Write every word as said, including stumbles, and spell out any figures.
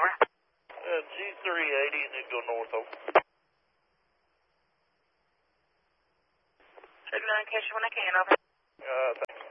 over. Uh, G three eighty, and then go north over. Signal in case when I can, over. Uh, thanks.